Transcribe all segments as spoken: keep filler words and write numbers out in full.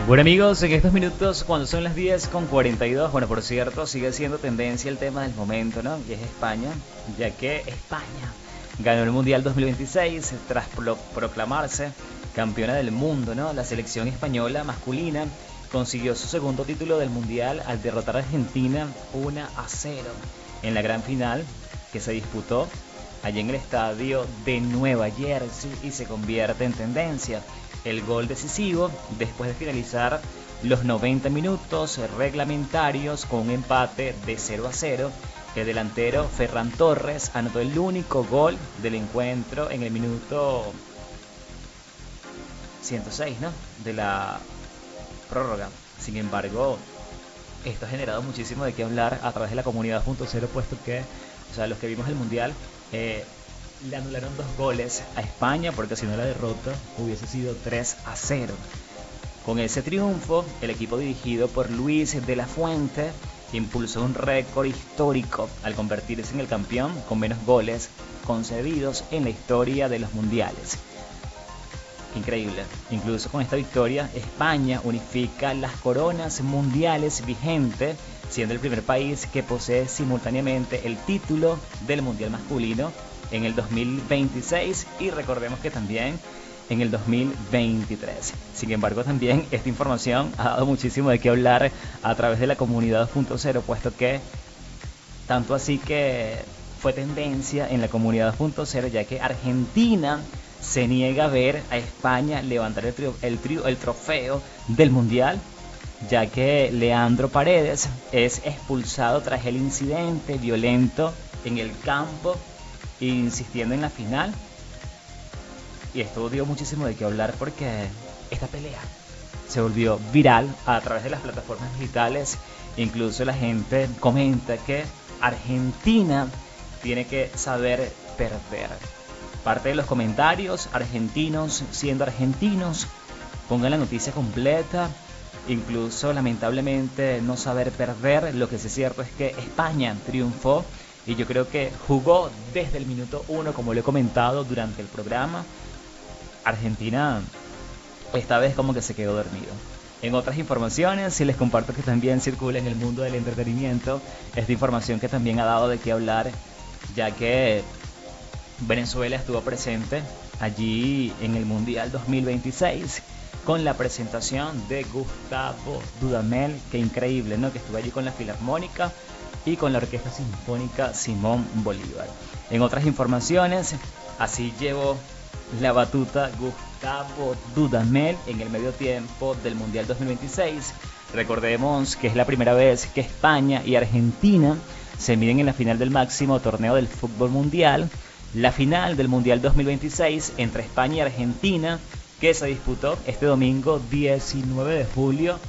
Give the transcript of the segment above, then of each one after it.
Bueno amigos, en estos minutos cuando son las diez con cuarenta y dos, bueno por cierto sigue siendo tendencia el tema del momento, ¿no? Y es España, ya que España ganó el Mundial dos mil veintiséis tras pro proclamarse campeona del mundo, ¿no? La selección española masculina consiguió su segundo título del Mundial al derrotar a Argentina uno a cero en la gran final que se disputó allí en el estadio de Nueva Jersey y se convierte en tendencia. El gol decisivo después de finalizar los noventa minutos reglamentarios con un empate de cero a cero. El delantero Ferran Torres anotó el único gol del encuentro en el minuto ciento seis, ¿no? De la prórroga. Sin embargo, esto ha generado muchísimo de qué hablar a través de la comunidad punto cero, puesto que, o sea, los que vimos el Mundial, eh, le anularon dos goles a España porque si no la derrota hubiese sido tres a cero. Con ese triunfo, el equipo dirigido por Luis de la Fuente impulsó un récord histórico al convertirse en el campeón con menos goles concedidos en la historia de los mundiales. Increíble. Incluso con esta victoria, España unifica las coronas mundiales vigentes, siendo el primer país que posee simultáneamente el título del mundial masculino en el dos mil veintiséis y recordemos que también en el dos mil veintitrés. Sin embargo, también esta información ha dado muchísimo de qué hablar a través de la comunidad dos punto cero, puesto que tanto así que fue tendencia en la comunidad dos punto cero, ya que Argentina se niega a ver a España levantar el, tri el, tri el trofeo del mundial, ya que Leandro Paredes es expulsado tras el incidente violento en el campo, insistiendo en la final. Y esto dio muchísimo de qué hablar porque esta pelea se volvió viral a través de las plataformas digitales. Incluso la gente comenta que Argentina tiene que saber perder. Parte de los comentarios: argentinos siendo argentinos, pongan la noticia completa. Incluso lamentablemente no saber perder. Lo que sí es cierto es que España triunfó y yo creo que jugó desde el minuto uno, como lo he comentado durante el programa. Argentina esta vez como que se quedó dormido. En otras informaciones, sí les comparto que también circula en el mundo del entretenimiento esta información que también ha dado de qué hablar, ya que Venezuela estuvo presente allí en el Mundial dos mil veintiséis con la presentación de Gustavo Dudamel. Qué increíble, ¿no? Que estuvo allí con la Filarmónica y con la Orquesta Sinfónica Simón Bolívar. En otras informaciones, así llevó la batuta Gustavo Dudamel en el medio tiempo del Mundial dos mil veintiséis. Recordemos que es la primera vez que España y Argentina se miden en la final del máximo torneo del fútbol mundial. La final del Mundial dos mil veintiséis entre España y Argentina, que se disputó este domingo diecinueve de julio,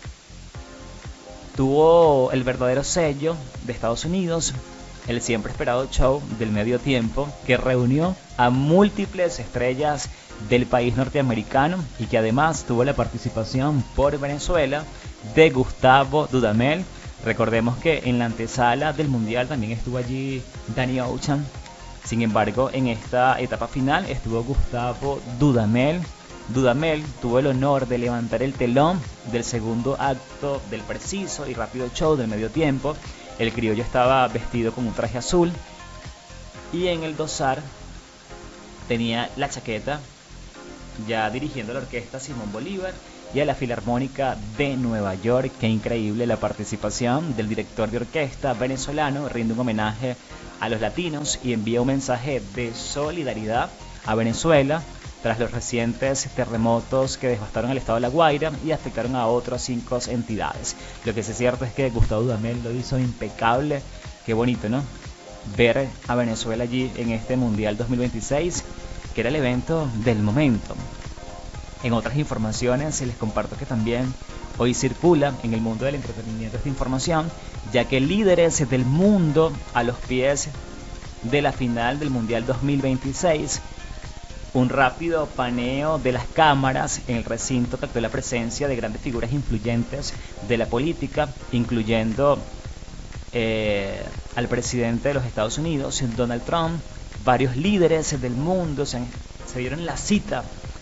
tuvo el verdadero sello de Estados Unidos, el siempre esperado show del medio tiempo que reunió a múltiples estrellas del país norteamericano y que además tuvo la participación por Venezuela de Gustavo Dudamel. Recordemos que en la antesala del Mundial también estuvo allí Danny Ocean. Sin embargo, en esta etapa final estuvo Gustavo Dudamel. Dudamel tuvo el honor de levantar el telón del segundo acto del preciso y rápido show del medio tiempo. El criollo estaba vestido con un traje azul y en el dosar tenía la chaqueta, ya dirigiendo la orquesta Simón Bolívar y a la Filarmónica de Nueva York. Qué increíble la participación del director de orquesta venezolano. Rinde un homenaje a los latinos y envía un mensaje de solidaridad a Venezuela tras los recientes terremotos que devastaron el estado de La Guaira y afectaron a otras cinco entidades. Lo que sí es cierto es que Gustavo Dudamel lo hizo impecable. Qué bonito, ¿no? Ver a Venezuela allí en este Mundial dos mil veintiséis, que era el evento del momento. En otras informaciones les comparto que también hoy circula en el mundo del entretenimiento esta información, ya que líderes del mundo a los pies de la final del Mundial dos mil veintiséis, un rápido paneo de las cámaras en el recinto captó la presencia de grandes figuras influyentes de la política, incluyendo eh, al presidente de los Estados Unidos, Donald Trump. Varios líderes del mundo se, han, se dieron la cita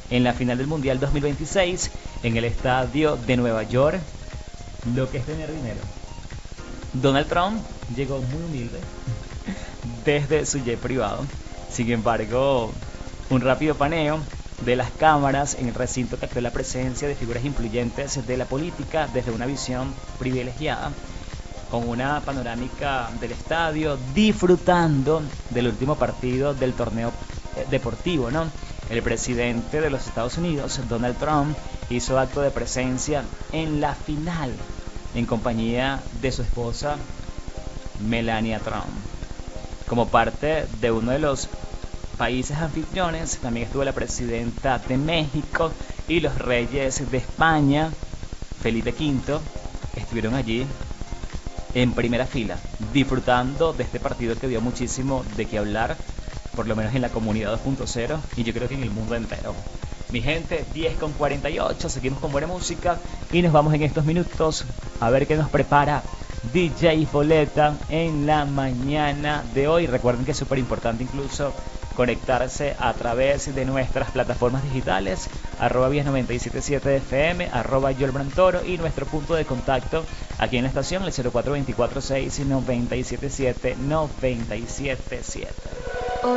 en la final del Mundial dos mil veintiséis en el estadio de Nueva York, lo que es tener dinero. Donald Trump llegó muy humilde desde su jet privado. Sin embargo, un rápido paneo de las cámaras en el recinto captó la presencia de figuras influyentes de la política desde una visión privilegiada, con una panorámica del estadio, disfrutando del último partido del torneo deportivo, ¿no? El presidente de los Estados Unidos, Donald Trump, hizo acto de presencia en la final en compañía de su esposa Melania Trump. Como parte de uno de los países anfitriones, también estuvo la presidenta de México y los reyes de España, Felipe quinto, estuvieron allí en primera fila, disfrutando de este partido que dio muchísimo de qué hablar, por lo menos en la comunidad dos punto cero y yo creo que en el mundo entero. Mi gente, diez con cuarenta y ocho, seguimos con buena música y nos vamos en estos minutos a ver qué nos prepara D J Boleta en la mañana de hoy. Recuerden que es súper importante incluso conectarse a través de nuestras plataformas digitales, arroba vías noventa y siete punto siete F M, arroba Yolbrantoro, y nuestro punto de contacto aquí en la estación, el cero cuatro dos cuatro seis nueve siete siete nueve siete siete.